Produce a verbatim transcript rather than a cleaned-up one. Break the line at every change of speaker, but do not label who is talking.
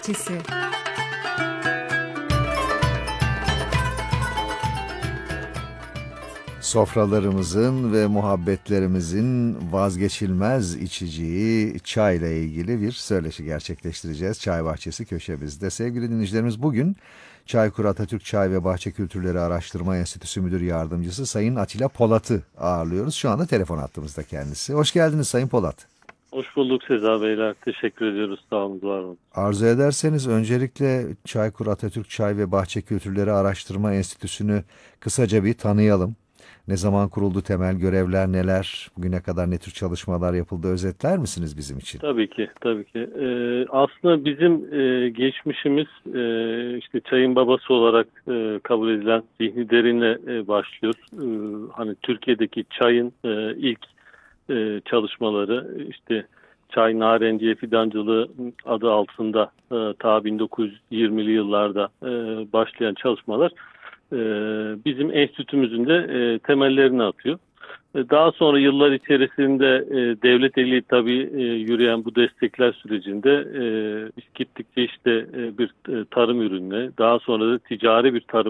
Çisi.
Sofralarımızın ve muhabbetlerimizin vazgeçilmez içeceği çayla ilgili bir söyleşi gerçekleştireceğiz. Çay Bahçesi köşemizde. Sevgili dinleyicilerimiz, bugün Çaykur Atatürk Çay ve Bahçe Kültürleri Araştırma Enstitüsü Müdür Yardımcısı Sayın Atilla Polat'ı ağırlıyoruz. Şu anda telefon attığımızda kendisi. Hoş geldiniz Sayın Polat.
Hoş bulduk Seza Beyler. Teşekkür ediyoruz. Sağ olun, var olun.
Arzu ederseniz öncelikle Çaykur Atatürk Çay ve Bahçe Kültürleri Araştırma Enstitüsü'nü kısaca bir tanıyalım. Ne zaman kuruldu, temel görevler neler, bugüne kadar ne tür çalışmalar yapıldı, özetler misiniz bizim için?
Tabii ki, tabii ki. Ee, aslında bizim e, geçmişimiz e, işte çayın babası olarak e, kabul edilen Zihni Derin'le e, başlıyor. E, hani Türkiye'deki çayın e, ilk e, çalışmaları işte çay narenciye fidancılığı adı altında e, ta bin dokuz yüz yirmili yıllarda e, başlayan çalışmalar e, bizim enstitümüzün de e, temellerini atıyor. E, Daha sonra yıllar içerisinde e, devlet eli tabii e, yürüyen bu destekler sürecinde e, gittikçe işte e, bir e, tarım ürününe, daha sonra da ticari bir tarım